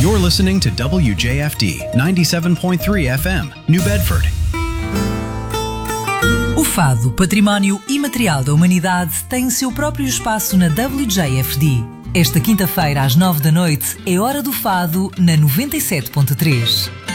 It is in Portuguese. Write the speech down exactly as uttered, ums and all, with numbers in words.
You're listening to W J F D ninety-seven point three F M, New Bedford. O fado, património imaterial da humanidade, tem seu próprio espaço na W J F D. Esta quinta-feira, às nove da noite, é Hora do Fado, na noventa e sete ponto três.